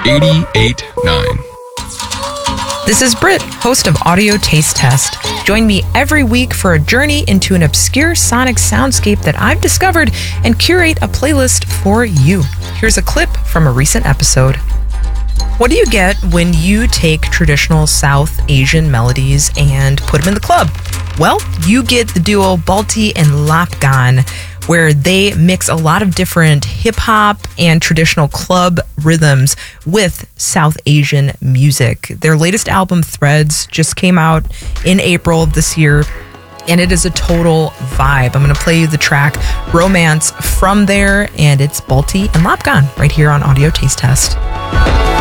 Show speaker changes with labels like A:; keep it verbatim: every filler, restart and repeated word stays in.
A: eighty-eight point nine.
B: This is Britt, host of Audio Taste Test. Join me every week for a journey into an obscure sonic soundscape that I've discovered and curate a playlist for you. Here's a clip from a recent episode. What do you get when you take traditional South Asian melodies and put them in the club? Well, you get the duo Balti and Lapgan, where they mix a lot of different hip-hop and traditional club rhythms with South Asian music. Their latest album, Threads, just came out in April of this year, and it is a total vibe. I'm going to play you the track Romance from there, and it's Balti and Lapgan right here on Audio Taste Test.